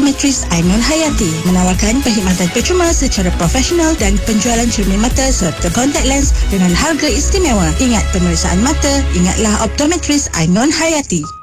Optometris Ainun Hayati menawarkan perkhidmatan percuma secara profesional dan penjualan cermin mata serta kontak lens dengan harga istimewa. Ingat pemeriksaan mata, ingatlah Optometris Ainun Hayati.